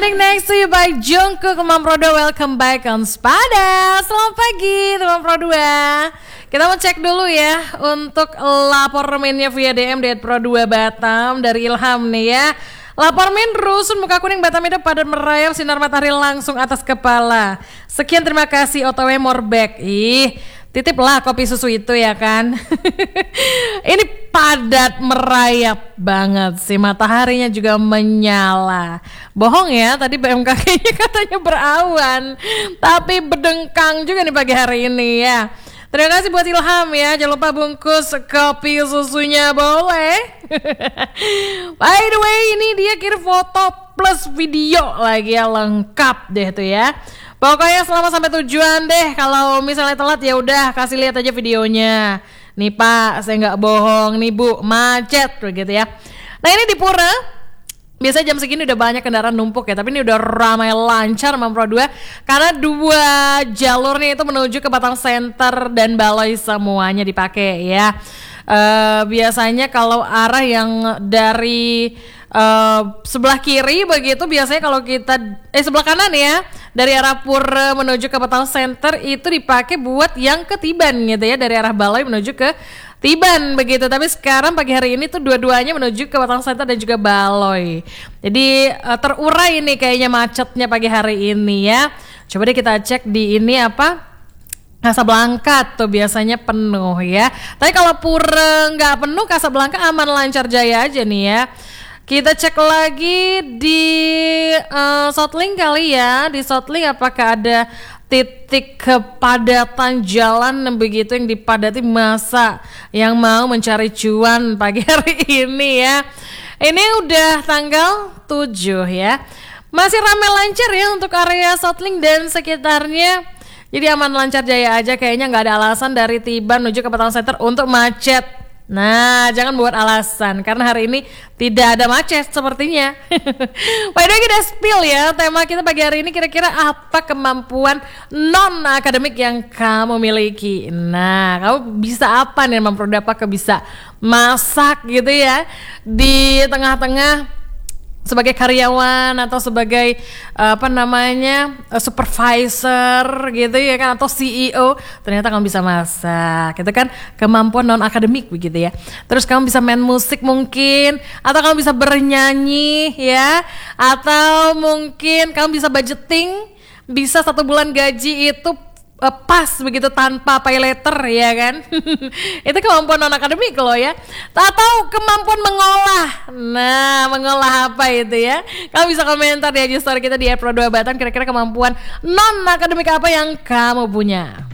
Standing next to you by Jungkook, teman Pro 2. Welcome back on Spada. Selamat pagi teman Pro 2. Kita mau cek dulu ya untuk lapor mainnya via DM di Pro 2 Batam dari Ilham nih ya. Lapor main rusun muka kuning Batam itu pada merayap sinar matahari langsung atas kepala. Sekian, terima kasih, OTW Morbek. Titip lah kopi susu itu ya kan. Ini padat merayap banget sih, mataharinya juga menyala. Bohong ya, tadi BMKG-nya katanya berawan, tapi berdengkang juga nih pagi hari ini ya. Terima kasih buat Ilham ya, jangan lupa bungkus kopi susunya boleh. By the way, ini dia kirim foto plus video lagi ya, lengkap deh tuh ya. Pokoknya selamat sampai tujuan deh. Kalau misalnya telat ya udah kasih lihat aja videonya. Nih Pak, saya nggak bohong nih Bu, macet begitu ya. Nah ini di Pura, biasanya jam segini udah banyak kendaraan numpuk ya, tapi ini udah ramai lancar Mam Pro 2 karena dua jalurnya itu menuju ke Batam Center dan Baloi semuanya dipakai ya. Biasanya kalau arah yang dari sebelah kiri begitu, biasanya kalau kita sebelah kanan ya, dari arah Pura menuju ke Batam Center itu dipakai buat yang ke Tiban gitu ya, dari arah Baloi menuju ke Tiban begitu. Tapi sekarang pagi hari ini tuh dua-duanya menuju ke Batam Center dan juga Baloi. Jadi terurai nih kayaknya macetnya pagi hari ini ya. Coba deh kita cek di ini apa, Kasablanka tuh biasanya penuh ya. Tapi kalau Pura nggak penuh, Kasablanka aman lancar jaya aja nih ya. Kita cek lagi di Sotlink kali ya. Di Sotlink apakah ada titik kepadatan jalan begitu yang dipadati masa yang mau mencari cuan pagi hari ini ya. Ini udah tanggal 7 ya. Masih ramai lancar ya untuk area Sotlink dan sekitarnya. Jadi aman lancar jaya aja, kayaknya nggak ada alasan dari Tiban menuju ke Batam Center untuk macet. Nah, jangan buat alasan karena hari ini tidak ada macet sepertinya. By the way, kita spill ya tema kita pagi hari ini, kira-kira apa kemampuan non akademik yang kamu miliki. Nah, kamu bisa apa nih Mam Pro 2? Apakah bisa masak gitu ya di tengah-tengah sebagai karyawan atau sebagai supervisor gitu ya kan, atau CEO, ternyata kamu bisa masak. Itu kan kemampuan non akademik begitu ya. Terus kamu bisa main musik mungkin, atau kamu bisa bernyanyi ya, atau mungkin kamu bisa budgeting, bisa 1 bulan gaji itu pas begitu tanpa pay letter ya kan. Itu kemampuan non akademik loh ya. Atau kemampuan mengolah. Nah, mengolah apa itu ya? Kamu bisa komentar di IG story kita di Pro 2 Batam, kira-kira kemampuan non akademik apa yang kamu punya.